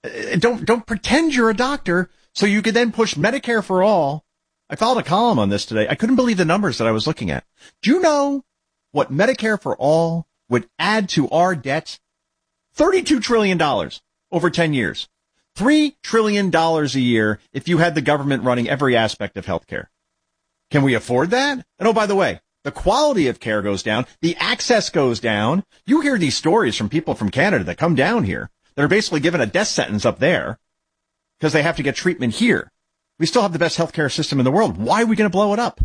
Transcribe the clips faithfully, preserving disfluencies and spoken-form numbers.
Uh, don't, don't pretend you're a doctor so you could then push Medicare for all. I followed a column on this today. I couldn't believe the numbers that I was looking at. Do you know what Medicare for all would add to our debt? thirty-two trillion dollars over ten years. three trillion dollars a year if you had the government running every aspect of healthcare. Can we afford that? And oh, by the way, the quality of care goes down. The access goes down. You hear these stories from people from Canada that come down here that are basically given a death sentence up there because they have to get treatment here. We still have the best healthcare system in the world. Why are we going to blow it up?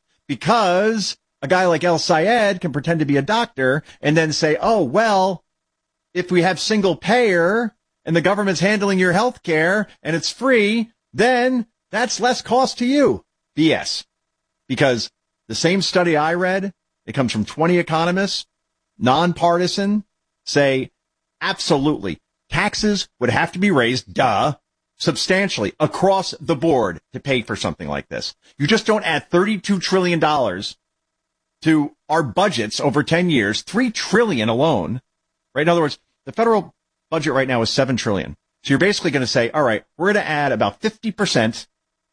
Because a guy like El Sayed can pretend to be a doctor and then say, oh, well, if we have single payer and the government's handling your health care and it's free, then that's less cost to you. B S. Because the same study I read, it comes from twenty economists, nonpartisan, say absolutely taxes would have to be raised, duh, substantially across the board to pay for something like this. You just don't add thirty-two trillion dollars to our budgets over ten years, three trillion dollars alone, right? In other words, the federal budget right now is seven trillion dollars. So you're basically going to say, all right, we're going to add about fifty percent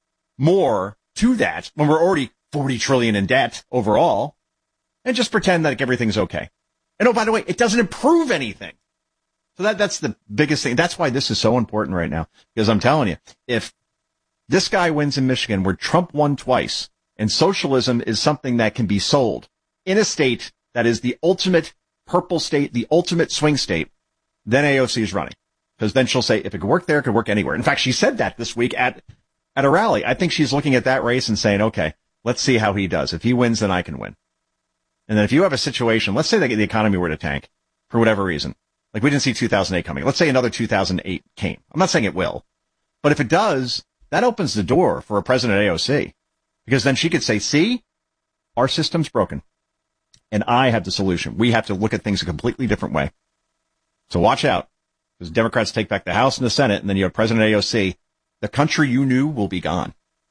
more to that when we're already forty trillion dollars in debt overall, and just pretend that everything's okay. And oh, by the way, it doesn't improve anything. So that, that's the biggest thing. That's why this is so important right now. Because I'm telling you, if this guy wins in Michigan where Trump won twice and socialism is something that can be sold in a state that is the ultimate purple state, the ultimate swing state, then A O C is running. Because then she'll say, if it could work there, it could work anywhere. In fact, she said that this week at, at a rally. I think she's looking at that race and saying, okay, let's see how he does. If he wins, then I can win. And then if you have a situation, let's say that the economy were to tank for whatever reason. Like we didn't see two thousand eight coming. Let's say another two thousand eight came. I'm not saying it will. But if it does, that opens the door for a president at A O C. Because then she could say, see, our system's broken. And I have the solution. We have to look at things a completely different way. So watch out. Because Democrats take back the House and the Senate, and then you have President A O C. The country you knew will be gone.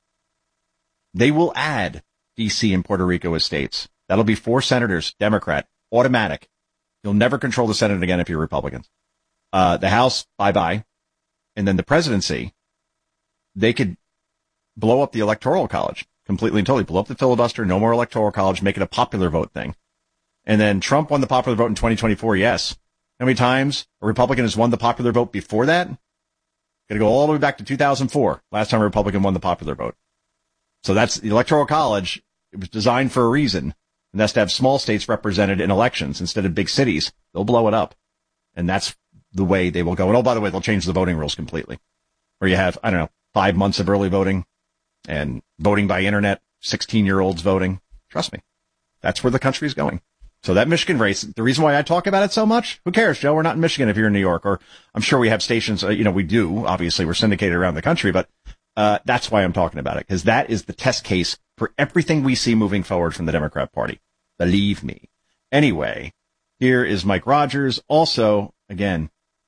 They will add D C and Puerto Rico as states. That'll be four senators, Democrat, automatic. You'll never control the Senate again if you're Republicans. Uh, the House, bye-bye. And then the presidency, they could blow up the Electoral College completely and totally. Blow up the filibuster, no more Electoral College, make it a popular vote thing. And then Trump won the popular vote in twenty twenty-four, yes. How many times a Republican has won the popular vote before that? Got to go all the way back to two thousand four, last time a Republican won the popular vote. So that's the Electoral College. It was designed for a reason. And that's to have small states represented in elections instead of big cities. They'll blow it up. And that's the way they will go. And oh, by the way, they'll change the voting rules completely. Where you have, I don't know, five months of early voting and voting by internet, sixteen-year-olds voting. Trust me. That's where the country's going. So that Michigan race, the reason why I talk about it so much, who cares, Joe? We're not in Michigan if you're in New York. Or I'm sure we have stations, uh, you know, we do. Obviously, we're syndicated around the country. But uh that's why I'm talking about it. Because that is the test case for everything we see moving forward from the Democrat Party. Believe me. Anyway, here is Mike Rogers. Also, again,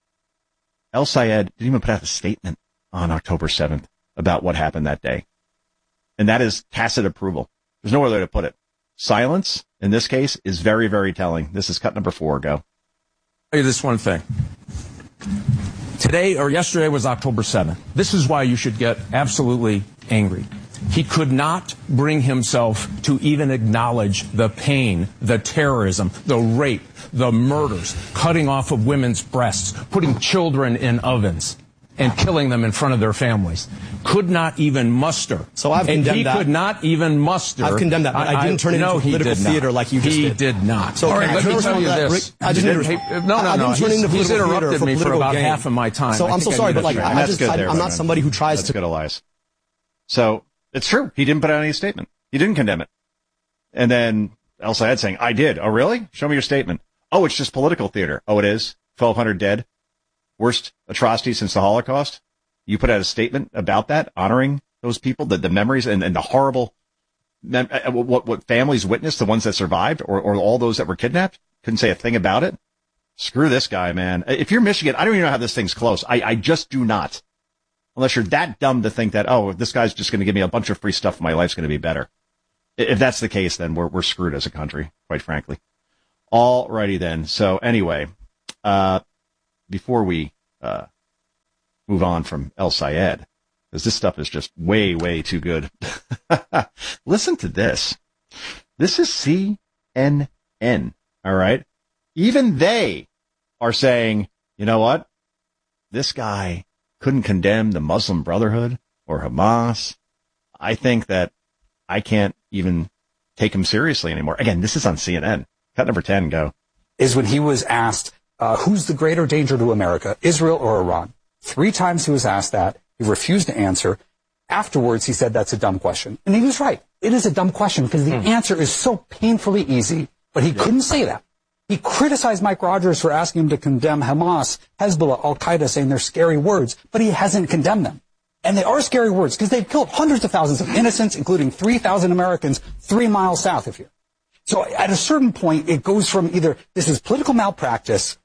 El Sayed didn't even put out a statement on October seventh about what happened that day. And that is tacit approval. There's no other way to put it. Silence, in this case, is very, very telling. This is cut number four. Go. I'll tell you this one thing. Today or yesterday was October seventh. This is why you should get absolutely angry. He could not bring himself to even acknowledge the pain, the terrorism, the rape, the murders, cutting off of women's breasts, putting children in ovens, and killing them in front of their families. Could not even muster. So I've and condemned he that. could not even muster. I've condemned that, but I, I didn't turn it no, into political theater like you just he did. He did not. So all right, let me tell you that, this. I just hey, no, no, I no. didn't turn He's, into he's interrupted for me for about game. half of my time. So I I'm so sorry, but like I just, I, there, I'm not somebody who tries That's to. Good, Elias. So it's true. He didn't put out any statement. He didn't condemn it. And then El Sayed saying, I did. Oh, really? Show me your statement. Oh, it's just political theater. Oh, it is? twelve hundred dead? Worst atrocity since the Holocaust? You put out a statement about that, honoring those people, the, the memories and, and the horrible, mem- what, what families witnessed, the ones that survived, or, or all those that were kidnapped? Couldn't say a thing about it? Screw this guy, man. If you're Michigan, I don't even know how this thing's close. I, I just do not. Unless you're that dumb to think that, oh, this guy's just going to give me a bunch of free stuff, my life's going to be better. If that's the case, then we're we're screwed as a country, quite frankly. Alrighty then. So anyway, uh, before we uh move on from El Sayed, because this stuff is just way, way too good. Listen to this. This is C N N, all right? Even they are saying, you know what? This guy couldn't condemn the Muslim Brotherhood or Hamas. I think that I can't even take him seriously anymore. Again, this is on C N N. Cut number ten, go. Is when he was asked, uh, who's the greater danger to America, Israel or Iran? Three times he was asked that. He refused to answer. Afterwards, he said that's a dumb question. And he was right. It is a dumb question because the mm. answer is so painfully easy, but he yeah. couldn't say that. He criticized Mike Rogers for asking him to condemn Hamas, Hezbollah, Al-Qaeda, saying they're scary words, but he hasn't condemned them. And they are scary words because they've killed hundreds of thousands of innocents, including three thousand Americans three miles south of here. So at a certain point, it goes from either this is political malpractice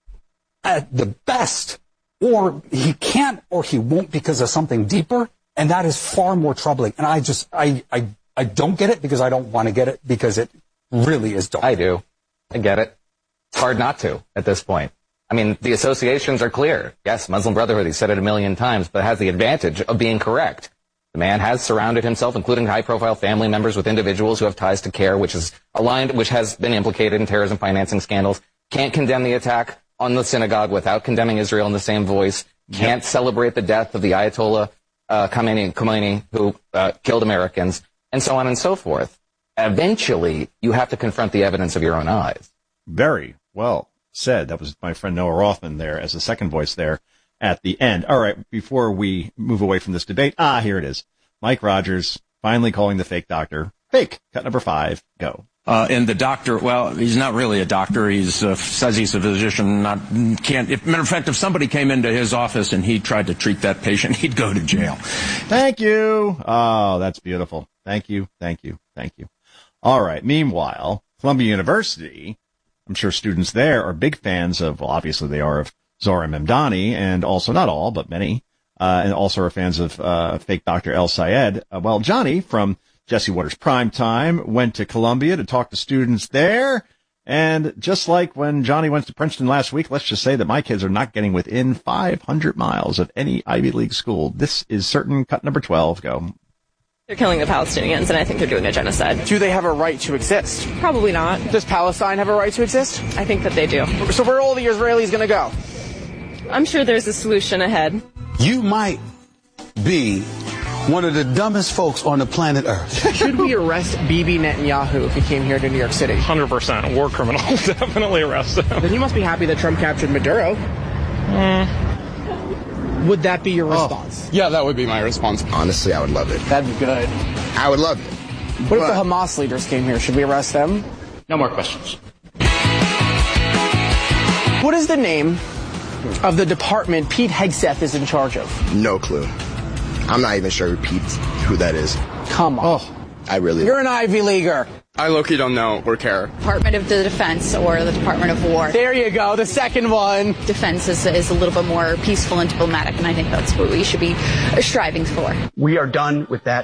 at the best, or he can't or he won't because of something deeper, and that is far more troubling. And I just, I, I, I don't get it because I don't want to get it because it really is dark. I do. I get it. It's hard not to at this point. I mean, the associations are clear. Yes, Muslim Brotherhood, he said it a million times, but has the advantage of being correct. The man has surrounded himself, including high-profile family members, with individuals who have ties to CAIR, which is aligned, which has been implicated in terrorism financing scandals. Can't condemn the attack on the synagogue without condemning Israel in the same voice. Can't yep. celebrate the death of the Ayatollah uh, Khomeini, Khomeini, who uh, killed Americans, and so on and so forth. Eventually, you have to confront the evidence of your own eyes. Very well said. That was my friend Noah Rothman there as the second voice there at the end. All right, before we move away from this debate, ah, here it is. Mike Rogers finally calling the fake doctor fake. Cut number five, go. Uh, and the doctor, well, he's not really a doctor. He's uh, says he's a physician. Not can't. If, matter of fact, if somebody came into his office and he tried to treat that patient, he'd go to jail. Thank you. Oh, that's beautiful. Thank you. Thank you. Thank you. All right. Meanwhile, Columbia University, I'm sure students there are big fans of, well, obviously they are of Zohar Mamdani, and also not all, but many, uh, and also are fans of uh, fake Doctor El Sayed. Uh, well, Johnny from Jesse Waters Primetime went to Columbia to talk to students there. And just like when Johnny went to Princeton last week, let's just say that my kids are not getting within five hundred miles of any Ivy League school. This is certain. Cut number twelve, go. They're killing the Palestinians, and I think they're doing a genocide. Do they have a right to exist? Probably not. Does Palestine have a right to exist? I think that they do. So where are all the Israelis going to go? I'm sure there's a solution ahead. You might be one of the dumbest folks on the planet Earth. Should we arrest Bibi Netanyahu if he came here to New York City? one hundred percent. War criminal. Definitely arrest him. Then you must be happy that Trump captured Maduro. Mm. Would that be your response? Oh, yeah, that would be my response. Honestly, I would love it. That'd be good. I would love it. What but... if the Hamas leaders came here? Should we arrest them? No more questions. What is the name of the department Pete Hegseth is in charge of? No clue. I'm not even sure Pete who that is. Come on. Oh, I really You're an Ivy Leaguer. I low-key don't know or care. Department of the Defense or the Department of War. There you go, the second one. Defense is, is a little bit more peaceful and diplomatic, and I think that's what we should be striving for. We are done with that.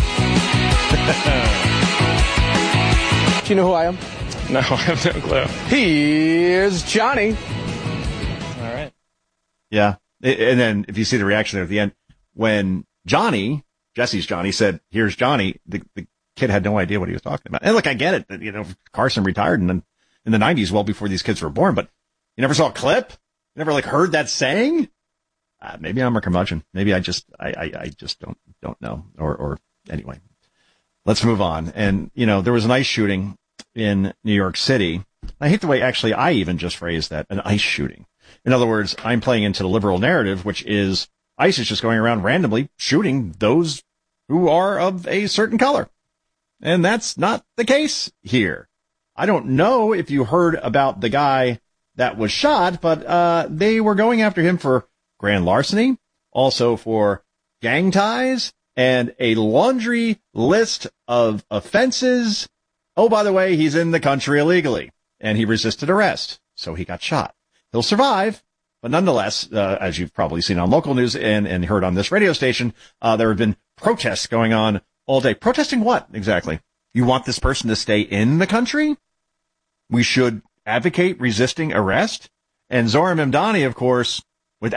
Do you know who I am? No, I have no clue. Here's Johnny. All right. Yeah, and then if you see the reaction there at the end, when Johnny, Jesse's Johnny, said, here's Johnny, the, the kid had no idea what he was talking about. And look, I get it. You know, Carson retired in the, in the nineties, well before these kids were born, but you never saw a clip? You never like heard that saying? Uh, maybe I'm a curmudgeon. Maybe I just, I, I, I just don't, don't know. Or, or anyway, let's move on. And, you know, there was an ice shooting in New York City. I hate the way actually I even just phrased that, an ice shooting. In other words, I'm playing into the liberal narrative, which is ICE is just going around randomly shooting those who are of a certain color. And that's not the case here. I don't know if you heard about the guy that was shot, but uh they were going after him for grand larceny, also for gang ties, and a laundry list of offenses. Oh, by the way, he's in the country illegally, and he resisted arrest, so he got shot. He'll survive. But nonetheless, uh, as you've probably seen on local news and, and heard on this radio station, uh, there have been protests going on all day. Protesting what exactly? You want this person to stay in the country? We should advocate resisting arrest. And Zohar Mamdani, of course, without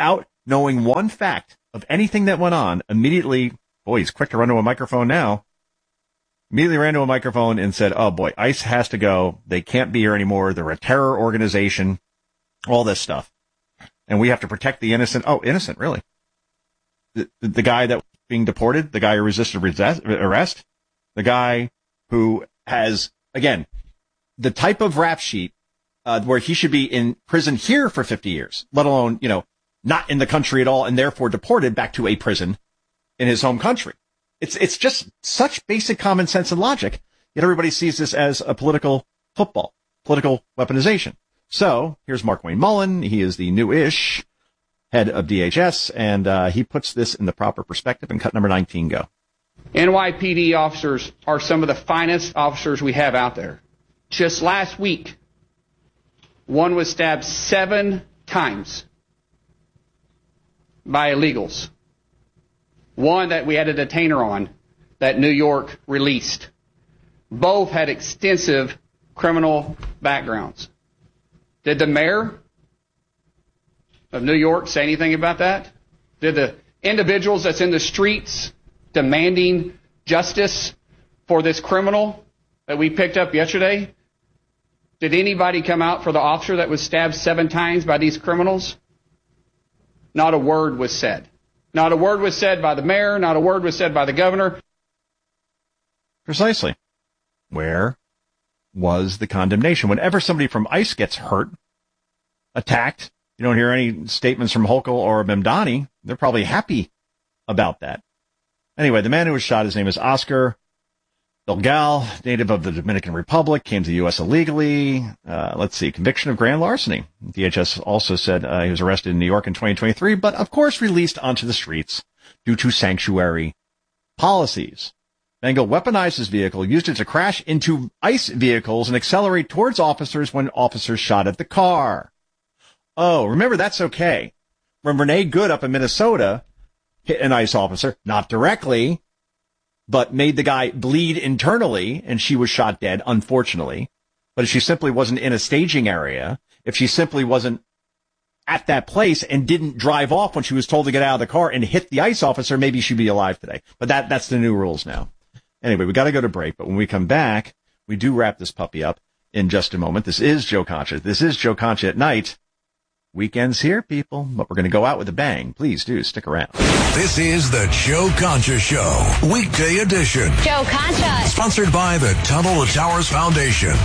knowing one fact of anything that went on, immediately, boy, he's quick to run to a microphone now, immediately ran to a microphone and said, oh boy, ICE has to go. They can't be here anymore. They're a terror organization, all this stuff. And we have to protect the innocent. Oh, innocent, really? The, the guy that was being deported, the guy who resisted arrest, the guy who has, again, the type of rap sheet uh, where he should be in prison here for fifty years, let alone, you know, not in the country at all and therefore deported back to a prison in his home country. It's, it's just such basic common sense and logic. Yet everybody sees this as a political football, political weaponization. So here's Mark Wayne Mullen. He is the new-ish head of D H S, and uh, he puts this in the proper perspective. And cut number nineteen, go. N Y P D officers are some of the finest officers we have out there. Just last week, one was stabbed seven times by illegals. One that we had a detainer on that New York released. Both had extensive criminal backgrounds. Did the mayor of New York say anything about that? Did the individuals that's in the streets demanding justice for this criminal that we picked up yesterday, did anybody come out for the officer that was stabbed seven times by these criminals? Not a word was said. Not a word was said by the mayor. Not a word was said by the governor. Precisely. Where was the condemnation? Whenever somebody from ICE gets hurt, attacked, you don't hear any statements from Hochul or Memdani. They're probably happy about that. Anyway, the man who was shot, his name is Oscar Belgal, native of the Dominican Republic, came to the U S illegally. Uh, let's see, conviction of grand larceny. D H S also said uh, he was arrested in New York in twenty twenty-three, but of course released onto the streets due to sanctuary policies. Bengal weaponized his vehicle, used it to crash into ICE vehicles and accelerate towards officers when officers shot at the car. Oh, remember, that's okay. When Renee Good up in Minnesota hit an ICE officer, not directly, but made the guy bleed internally, and she was shot dead, unfortunately. But if she simply wasn't in a staging area, if she simply wasn't at that place and didn't drive off when she was told to get out of the car and hit the ICE officer, maybe she'd be alive today. But that that's the new rules now. Anyway, we got to go to break, but when we come back, we do wrap this puppy up in just a moment. This is Joe Concha. This is Joe Concha at Night. Weekend's here, people, but we're going to go out with a bang. Please do stick around. This is the Joe Concha Show, weekday edition. Joe Concha. Sponsored by the Tunnel to Towers Foundation.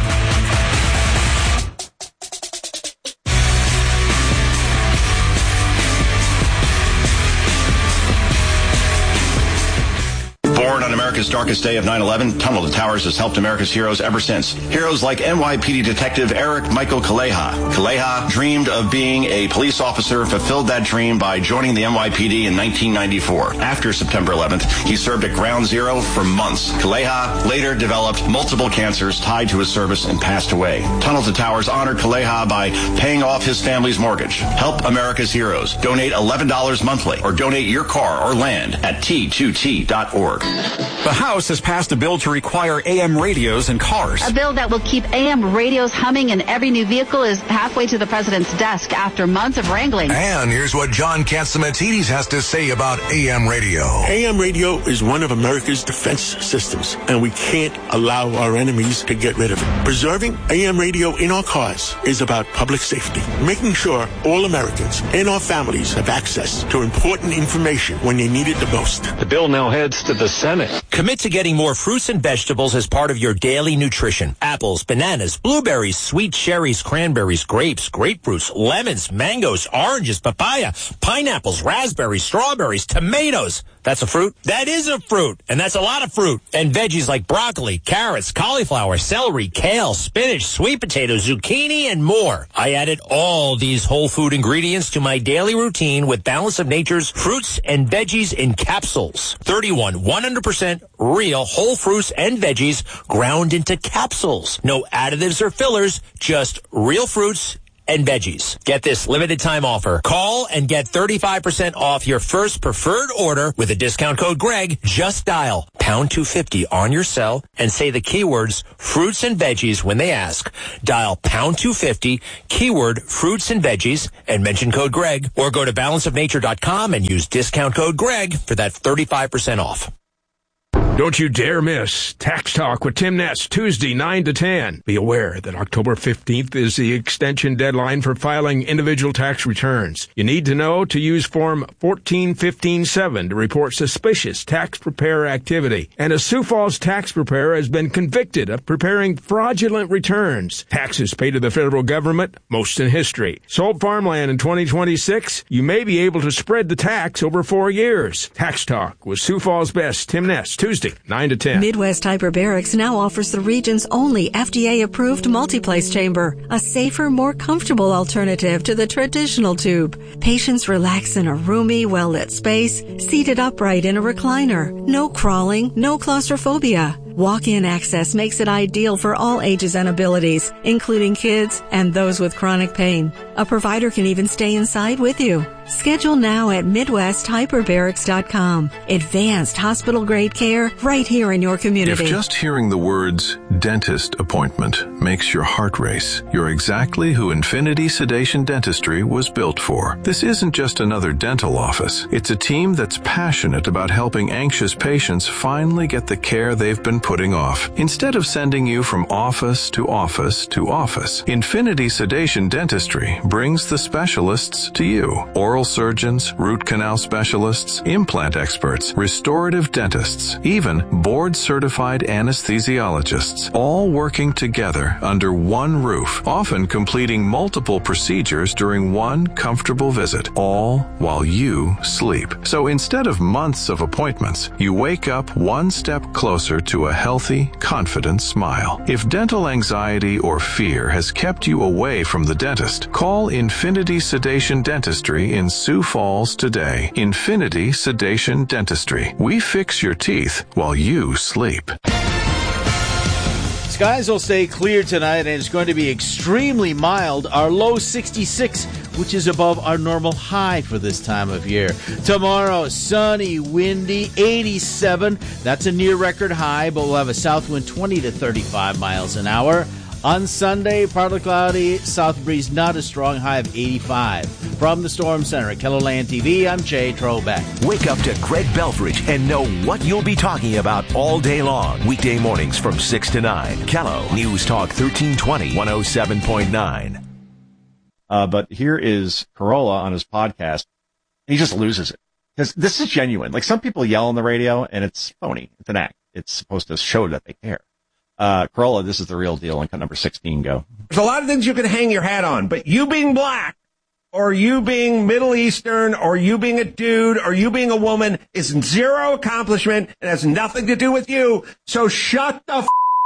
Born on America's darkest day of nine eleven, Tunnel to Towers has helped America's heroes ever since. Heroes like N Y P D detective Eric Michael Kaleha. Kaleha dreamed of being a police officer, fulfilled that dream by joining the N Y P D in nineteen ninety-four. After September eleventh, he served at Ground Zero for months. Kaleha later developed multiple cancers tied to his service and passed away. Tunnel to Towers honored Kaleha by paying off his family's mortgage. Help America's heroes. Donate eleven dollars monthly or donate your car or land at T two T dot org. The House has passed a bill to require A M radios in cars. A bill that will keep A M radios humming in every new vehicle is halfway to the president's desk after months of wrangling. And here's what John Catsimatidis has to say about A M radio. A M radio is one of America's defense systems, and we can't allow our enemies to get rid of it. Preserving A M radio in our cars is about public safety, making sure all Americans and our families have access to important information when they need it the most. The bill now heads to the Senate. Commit to getting more fruits and vegetables as part of your daily nutrition. Apples, bananas, blueberries, sweet cherries, cranberries, grapes, grapefruits, lemons, mangoes, oranges, papaya, pineapples, raspberries, strawberries, tomatoes. That's a fruit? That is a fruit. And that's a lot of fruit. And veggies like broccoli, carrots, cauliflower, celery, kale, spinach, sweet potatoes, zucchini, and more. I added all these whole food ingredients to my daily routine with Balance of Nature's fruits and veggies in capsules. thirty-one one hundred percent real whole fruits and veggies ground into capsules. No additives or fillers, just real fruits and veggies. Get this limited time offer. Call and get thirty-five percent off your first preferred order with a discount code Greg. Just dial pound two fifty on your cell and say the keywords fruits and veggies when they ask. Dial pound two fifty, keyword fruits and veggies, and mention code Greg, or go to balance of nature dot com and use discount code Greg for that thirty-five percent off. Don't you dare miss Tax Talk with Tim Ness, Tuesday, nine to ten. Be aware that October fifteenth is the extension deadline for filing individual tax returns. You need to know to use Form fourteen fifteen seven to report suspicious tax preparer activity. And a Sioux Falls tax preparer has been convicted of preparing fraudulent returns. Taxes paid to the federal government, most in history. Sold farmland in twenty twenty-six, you may be able to spread the tax over four years. Tax Talk with Sioux Falls Best, Tim Ness, Tuesday, nine to ten. Midwest Hyperbarics now offers the region's only F D A-approved multi-place chamber, a safer, more comfortable alternative to the traditional tube. Patients relax in a roomy, well-lit space, seated upright in a recliner. No crawling, no claustrophobia. Walk-in access makes it ideal for all ages and abilities, including kids and those with chronic pain. A provider can even stay inside with you. Schedule now at midwest hyperbarics dot com. Advanced hospital-grade care right here in your community. If just hearing the words dentist appointment makes your heart race, you're exactly who Infinity Sedation Dentistry was built for. This isn't just another dental office. It's a team that's passionate about helping anxious patients finally get the care they've been putting off. Instead of sending you from office to office to office, Infinity Sedation Dentistry brings the specialists to you. Oral surgeons, root canal specialists, implant experts, restorative dentists, even board-certified anesthesiologists, all working together under one roof, often completing multiple procedures during one comfortable visit, all while you sleep. So instead of months of appointments, you wake up one step closer to a healthy, confident smile. If dental anxiety or fear has kept you away from the dentist, call Infinity Sedation Dentistry in Sioux Falls today. Infinity Sedation Dentistry. We fix your teeth while you sleep. Skies will stay clear tonight, and it's going to be extremely mild. Our low sixty-six, which is above our normal high for this time of year. Tomorrow, sunny, windy, eighty-seven. That's a near record high, but we'll have a south wind twenty to thirty-five miles an hour. On Sunday, partly cloudy, south breeze not as strong, high of eighty-five. From the Storm Center at KELOLAND T V, I'm Jay Trobeck. Wake up to Greg Belfridge and know what you'll be talking about all day long. Weekday mornings from six to nine. Kello News Talk thirteen twenty, one oh seven point nine. Uh, but here is Carolla on his podcast. He just loses it. Because this is genuine. Like, some people yell on the radio, and it's phony. It's an act. It's supposed to show that they care. Uh, Carolla, this is the real deal. And cut number sixteen, go. There's a lot of things you can hang your hat on, but you being black, or you being Middle Eastern, or you being a dude, or you being a woman is zero accomplishment and has nothing to do with you. So shut the f***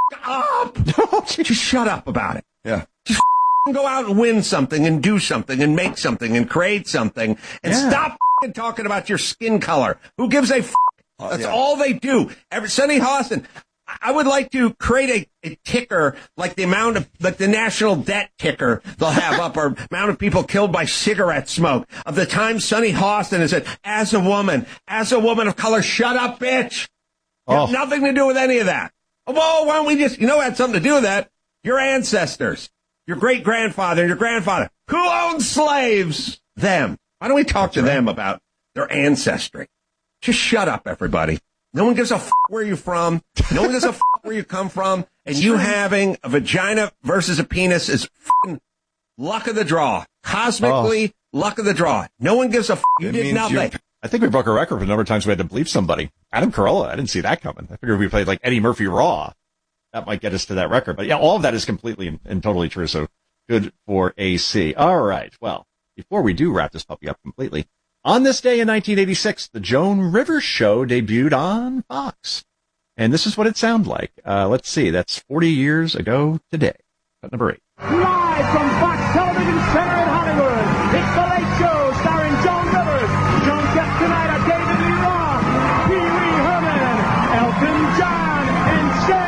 up. Just shut up about it. Yeah. Just f*** go out and win something and do something and make something and create something and Yeah. stop f***ing talking about your skin color. Who gives a f***? Oh, That's yeah. all they do. Every Sonny Hostin. I would like to create a, a ticker like the amount of, like the national debt ticker they'll have up, or amount of people killed by cigarette smoke, of the time Sonny Hostin has said, as a woman, as a woman of color, shut up, bitch. You Oh. have nothing to do with any of that. Well, why don't we just, you know what had something to do with that? Your ancestors, your great-grandfather and your grandfather. Who owned slaves? Them. Why don't we talk to them about their ancestry? Just shut up, everybody. No one gives a f*** where you're from. No one gives a f*** where you come from. And you having a vagina versus a penis is f***ing luck of the draw. Cosmically, oh. luck of the draw. No one gives a f***. You It did means nothing. you- I think we broke a record for the number of times we had to bleep somebody. Adam Carolla, I didn't see that coming. I figured we played like Eddie Murphy Raw. That might get us to that record. But yeah, all of that is completely and, and totally true. So good for A C. All right. Well, before we do wrap this puppy up completely, on this day in nineteen eighty-six, the Joan Rivers Show debuted on Fox. And this is what it sounded like. Uh, let's see. That's forty years ago today. Cut number eight. Live from Fox Television Center in Hollywood, it's The Late Show starring Joan Rivers. Joan guests tonight are David Lee Roth, Pee Wee Herman, Elton John, and Cher.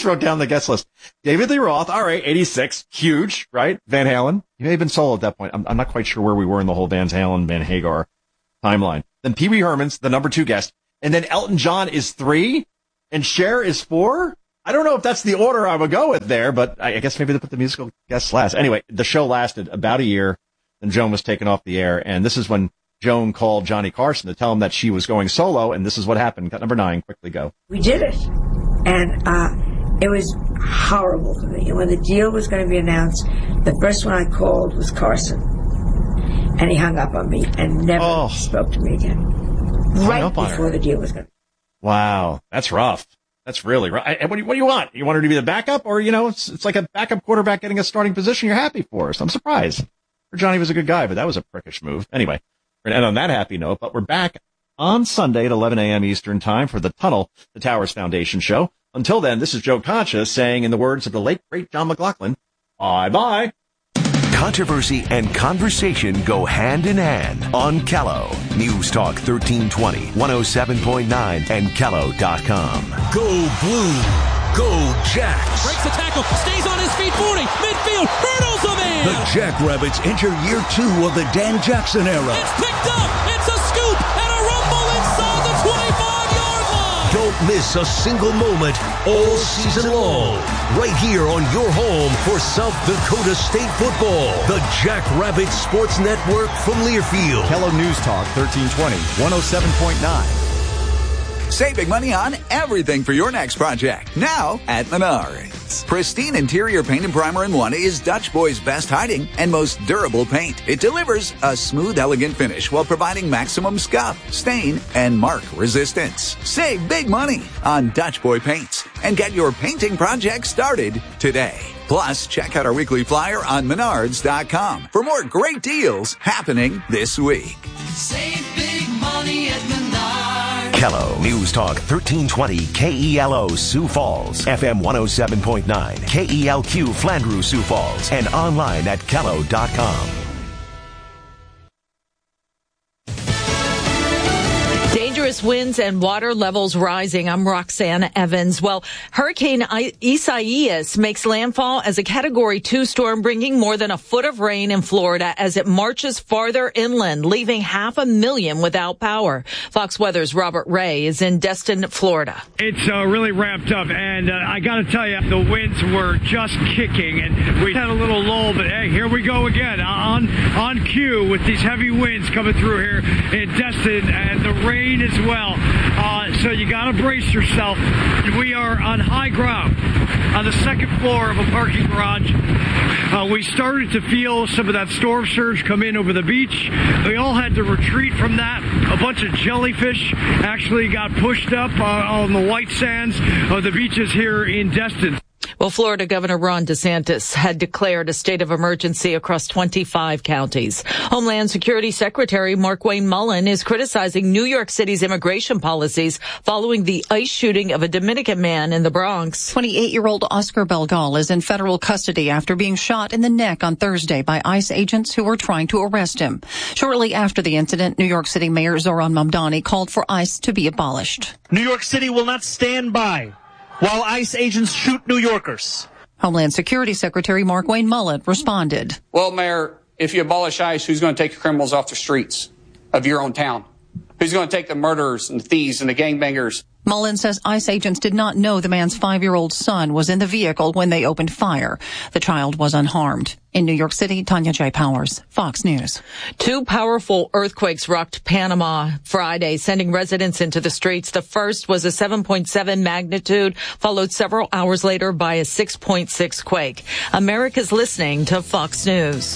just wrote down the guest list. David Lee Roth, all right, eighty-six, huge, right? Van Halen, he may have been solo at that point. I'm, I'm not quite sure where we were in the whole Van Halen, Van Hagar timeline. Then Pee Wee Herman's the number two guest, and then Elton John is three, and Cher is four. I don't know if that's the order I would go with there, but I guess maybe they put the musical guests last. Anyway, the show lasted about a year, and Joan was taken off the air, and this is when Joan called Johnny Carson to tell him that she was going solo, and this is what happened. Cut number nine, quickly go. We did it, and uh, it was horrible for me. And when the deal was going to be announced, the first one I called was Carson, and he hung up on me and never oh. spoke to me again. Right before the deal was going to. Wow, that's rough. That's really rough. And what do you, what do you want? You want her to be the backup, or you know, it's it's like a backup quarterback getting a starting position. You're happy for. So I'm surprised. Johnny was a good guy, but that was a prickish move. Anyway. And on that happy note, but we're back on Sunday at eleven a.m. Eastern Time for the Tunnel, the Towers Foundation show. Until then, this is Joe Concha saying, in the words of the late, great John McLaughlin, bye-bye. Controversy and conversation go hand in hand on Callow. News Talk thirteen twenty, one oh seven point nine, and Callow dot com. Go Blue. Go Jacks. Breaks the tackle, stays on his feet, forty, midfield, hurdles the man. The Jackrabbits enter year two of the Dan Jackson era. It's picked up, it's a scoop, and a rumble inside the twenty-five-yard line. Don't miss a single moment all season long. Right here on your home for South Dakota State football. The Jackrabbits Sports Network from Learfield. Hello News Talk thirteen twenty, one oh seven point nine. Save big money on everything for your next project. Now at Menards. Pristine interior paint and primer in one is Dutch Boy's best hiding and most durable paint. It delivers a smooth, elegant finish while providing maximum scuff, stain, and mark resistance. Save big money on Dutch Boy paints and get your painting project started today. Plus, check out our weekly flyer on Menards dot com for more great deals happening this week. Save big money at Menards. Callow News Talk thirteen twenty K E L O Sioux Falls, F M one oh seven point nine, K E L Q Flandreau Sioux Falls, and online at Callow dot com. Dangerous winds and water levels rising. I'm Roxanne Evans. Well, Hurricane Isaias makes landfall as a Category two storm, bringing more than a foot of rain in Florida as it marches farther inland, leaving half a million without power. Fox Weather's Robert Ray is in Destin, Florida. It's uh, really ramped up, and uh, I got to tell you, the winds were just kicking, and we had a little lull, but hey, here we go again on on cue with these heavy winds coming through here in Destin, and the rain as well. Uh, so you got to brace yourself. We are on high ground on the second floor of a parking garage. Uh, we started to feel some of that storm surge come in over the beach. We all had to retreat from that. A bunch of jellyfish actually got pushed up uh, on the white sands of the beaches here in Destin. Well, Florida Governor Ron DeSantis had declared a state of emergency across twenty-five counties. Homeland Security Secretary Markwayne Mullin is criticizing New York City's immigration policies following the ICE shooting of a Dominican man in the Bronx. twenty-eight-year-old Oscar Belgal is in federal custody after being shot in the neck on Thursday by ICE agents who were trying to arrest him. Shortly after the incident, New York City Mayor Zohran Mamdani called for ICE to be abolished. New York City will not stand by while ICE agents shoot New Yorkers. Homeland Security Secretary Markwayne Mullin responded. Well, Mayor, if you abolish ICE, who's going to take the criminals off the streets of your own town? Who's going to take the murderers and the thieves and the gangbangers? Mullin says ICE agents did not know the man's five-year-old son was in the vehicle when they opened fire. The child was unharmed. In New York City, Tanya J. Powers, Fox News. Two powerful earthquakes rocked Panama Friday, sending residents into the streets. The first was a seven point seven magnitude, followed several hours later by a six point six quake. America's listening to Fox News.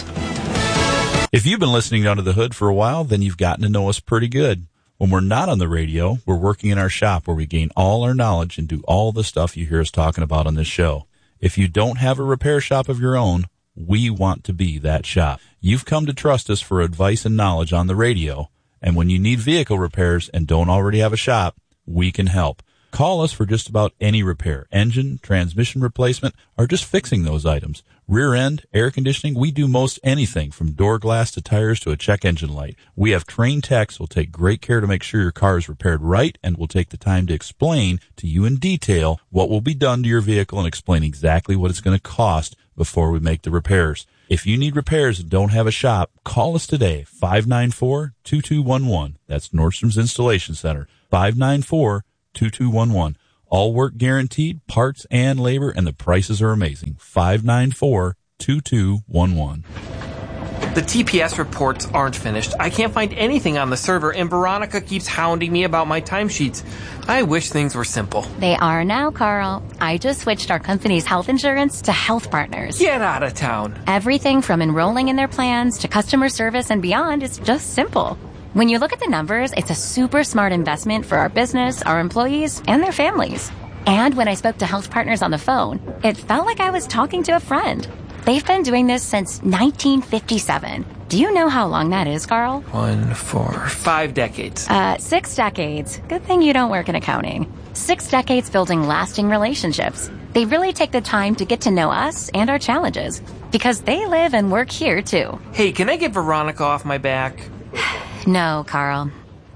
If you've been listening Under the Hood for a while, then you've gotten to know us pretty good. When we're not on the radio, we're working in our shop where we gain all our knowledge and do all the stuff you hear us talking about on this show. If you don't have a repair shop of your own, we want to be that shop. You've come to trust us for advice and knowledge on the radio, and when you need vehicle repairs and don't already have a shop, we can help. Call us for just about any repair, engine, transmission replacement, or just fixing those items. Rear end, air conditioning, we do most anything from door glass to tires to a check engine light. We have trained techs who will take great care to make sure your car is repaired right and will take the time to explain to you in detail what will be done to your vehicle and explain exactly what it's going to cost before we make the repairs. If you need repairs and don't have a shop, call us today, five nine four, two two one one. That's Nordstrom's Installation Center, five nine four, two two one one. All work guaranteed, parts and labor, and the prices are amazing. five nine four, two two one one. The T P S reports aren't finished. I can't find anything on the server, and Veronica keeps hounding me about my timesheets. I wish things were simple. They are now, Carl. I just switched our company's health insurance to Health Partners. Get out of town. Everything from enrolling in their plans to customer service and beyond is just simple. When you look at the numbers, it's a super smart investment for our business, our employees, and their families. And when I spoke to Health Partners on the phone, it felt like I was talking to a friend. They've been doing this since nineteen fifty-seven. Do you know how long that is, Carl? One, four, five decades. Uh, six decades. Good thing you don't work in accounting. Six decades building lasting relationships. They really take the time to get to know us and our challenges because they live and work here, too. Hey, can I get Veronica off my back? No, Carl.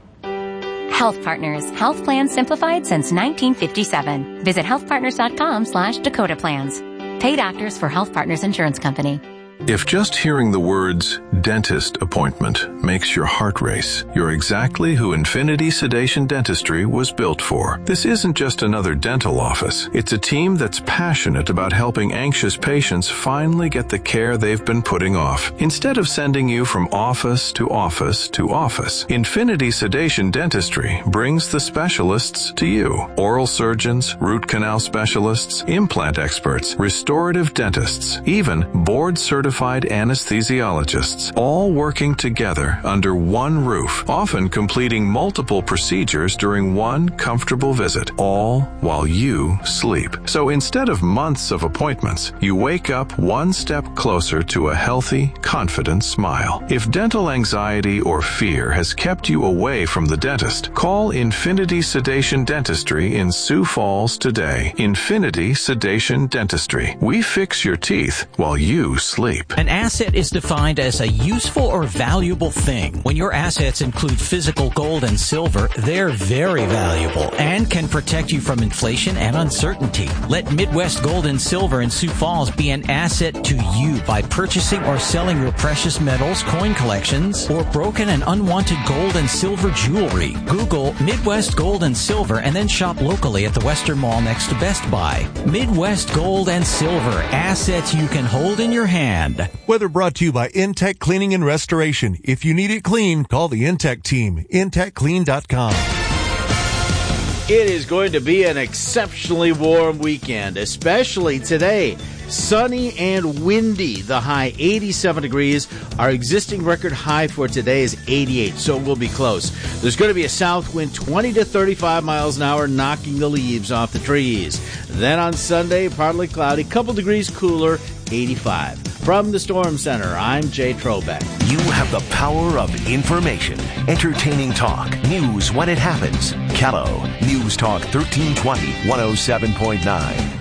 Health Partners. Health plans simplified since nineteen fifty-seven. Visit healthpartners.com slash Dakota Plans. Paid actors for Health Partners Insurance Company. If just hearing the words dentist appointment makes your heart race, you're exactly who Infinity Sedation Dentistry was built for. This isn't just another dental office. It's a team that's passionate about helping anxious patients finally get the care they've been putting off. Instead of sending you from office to office to office, Infinity Sedation Dentistry brings the specialists to you. Oral surgeons, root canal specialists, implant experts, restorative dentists, even board-certified anesthesiologists, all working together under one roof, often completing multiple procedures during one comfortable visit, all while you sleep. So instead of months of appointments, you wake up one step closer to a healthy, confident smile. If dental anxiety or fear has kept you away from the dentist, call Infinity Sedation Dentistry in Sioux Falls today. Infinity Sedation Dentistry. We fix your teeth while you sleep. An asset is defined as a useful or valuable thing. When your assets include physical gold and silver, they're very valuable and can protect you from inflation and uncertainty. Let Midwest Gold and Silver in Sioux Falls be an asset to you by purchasing or selling your precious metals, coin collections, or broken and unwanted gold and silver jewelry. Google Midwest Gold and Silver and then shop locally at the Western Mall next to Best Buy. Midwest Gold and Silver, assets you can hold in your hand. Weather brought to you by Intech Cleaning and Restoration. If you need it clean, call the Intech team. intech clean dot com. It is going to be an exceptionally warm weekend, especially today. Sunny and windy. The high eighty-seven degrees. Our existing record high for today is eighty-eight, so we'll be close. There's going to be a south wind twenty to thirty-five miles an hour, knocking the leaves off the trees. Then on Sunday, partly cloudy, couple degrees cooler, eighty-five. From the Storm Center, I'm Jay Trobeck. You have the power of information. Entertaining talk. News when it happens. Kello. News Talk thirteen twenty, one oh seven point nine.